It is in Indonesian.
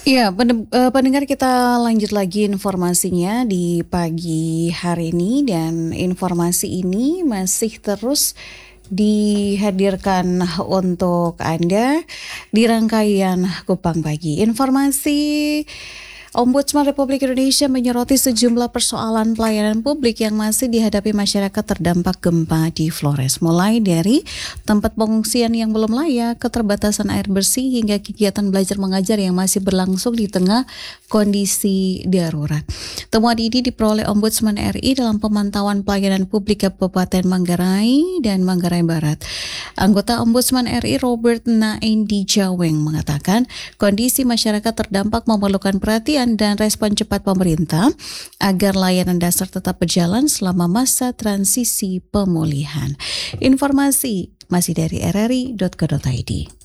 Iya, pendengar kita lanjut lagi informasinya di pagi hari ini dan informasi ini masih terus dihadirkan untuk Anda di rangkaian Kupang Pagi. Informasi Ombudsman Republik Indonesia menyoroti sejumlah persoalan pelayanan publik yang masih dihadapi masyarakat terdampak gempa di Flores, mulai dari tempat pengungsian yang belum layak, keterbatasan air bersih, hingga kegiatan belajar mengajar yang masih berlangsung di tengah kondisi darurat. Temuan ini diperoleh Ombudsman RI dalam pemantauan pelayanan publik Kabupaten Manggarai dan Manggarai Barat. Anggota Ombudsman RI Robert Naendi Jaweng mengatakan kondisi masyarakat terdampak memerlukan perhatian dan respon cepat pemerintah agar layanan dasar tetap berjalan selama masa transisi pemulihan. Informasi masih dari rri.co.id.